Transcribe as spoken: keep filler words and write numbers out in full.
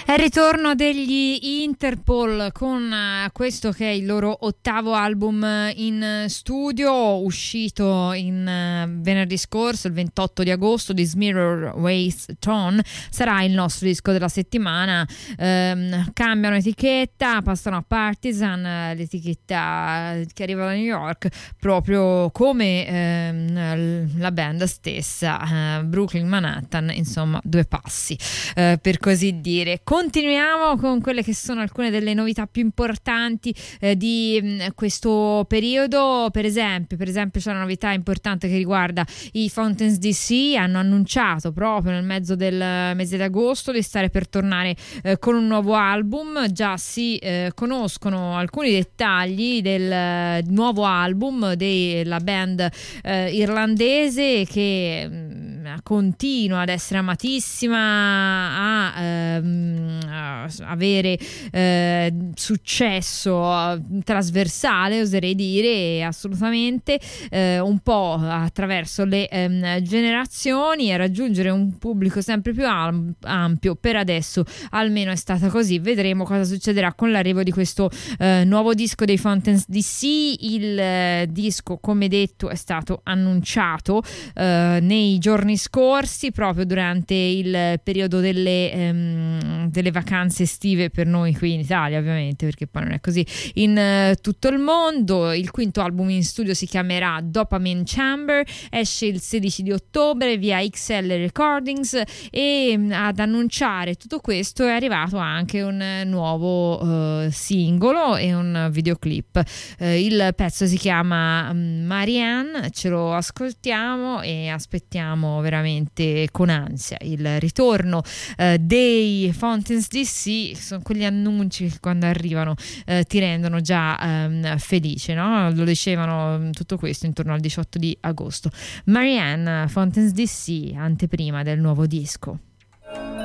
È il ritorno degli Interpol con uh, questo che è il loro ottavo album in studio, uscito in uh, venerdì scorso, il ventotto di agosto. This Mirror Weighs Tone sarà il nostro disco della settimana. Um, cambiano etichetta, passano a Partisan, uh, l'etichetta che arriva da New York, proprio come um, la band stessa, uh, Brooklyn Manhattan, insomma due passi uh, per così dire. Continuiamo con quelle che sono alcune delle novità più importanti eh, di mh, questo periodo. Per esempio, per esempio c'è una novità importante che riguarda i Fountains D C. Hanno annunciato proprio nel mezzo del mese di agosto di stare per tornare eh, con un nuovo album. Già si eh, conoscono alcuni dettagli del eh, nuovo album della band eh, irlandese che mh, continua ad essere amatissima, a ehm, avere eh, successo trasversale, oserei dire, assolutamente, eh, un po' attraverso le ehm, generazioni, e raggiungere un pubblico sempre più am- ampio. Per adesso almeno è stata così. Vedremo cosa succederà con l'arrivo di questo eh, nuovo disco dei Fountains D C. Il eh, disco, come detto, è stato annunciato eh, nei giorni scorsi, proprio durante il periodo delle ehm, delle vacanze estive per noi qui in Italia, ovviamente, perché poi non è così in uh, tutto il mondo. Il quinto album in studio si chiamerà Dopamine Chamber, esce il sedici di ottobre via X L Recordings, e um, ad annunciare tutto questo è arrivato anche un uh, nuovo uh, singolo e un videoclip. Uh, il pezzo si chiama um, Marianne, ce lo ascoltiamo e aspettiamo veramente con ansia il ritorno uh, dei Fountains D C. Sono quegli annunci che quando arrivano eh, ti rendono già ehm, felice, no? Lo dicevano tutto questo intorno al diciotto di agosto. Marianne, Fountains D C, anteprima del nuovo disco.